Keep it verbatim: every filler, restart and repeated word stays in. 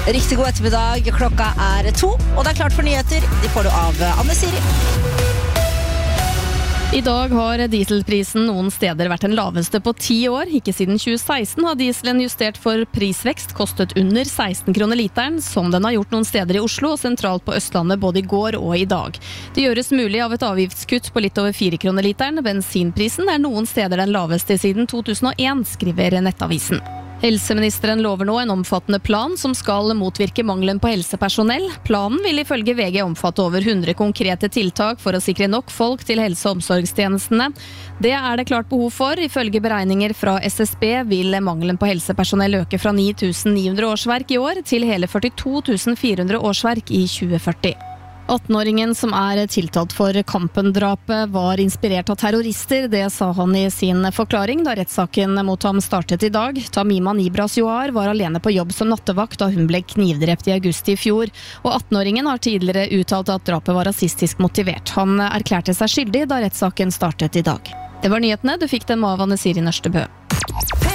Riktig god ettermiddag, klokka er to, og det er klart for nyheter. De får du av Anne Siri. I dag har dieselprisen noen steder vært den laveste på ti år. Ikke siden tjue seksten har dieselen justert for prisvekst kostet under seksten kroner literen, som den har gjort noen steder i Oslo og sentralt på Østlandet både i går og i dag. Det gjøres mulig av et avgiftskutt på litt over fire kroner literen. Bensinprisen er noen steder den laveste siden to tusen og en, skriver Nettavisen. Helseministeren lover nå en omfattende plan som skal motvirke mangelen på helsepersonell. Planen vil ifølge V G omfatte over hundre konkrete tiltak for å sikre nok folk til helse- og omsorgstjenestene. Det er det klart behov for. Ifølge beregninger fra S S B vil mangelen på helsepersonell øke fra ni tusen ni hundre årsverk i år til hele førtito tusen fire hundre årsverk i tjue førti. atten-åringen som er tiltalt for Kampen-drapet var inspirert av terrorister, det sa han i sin forklaring da rettssaken mot ham startet i dag. Tamima Nibras Joar var alene på jobb som nattevakt da hun ble knivdrept i august i fjor, og atten-åringen har tidligere uttalt at drapet var rasistisk motivert. Han erklærte seg skyldig da rettssaken startet i dag. Det var nyhetene, du fikk dem av Anne Siri Nørstebø.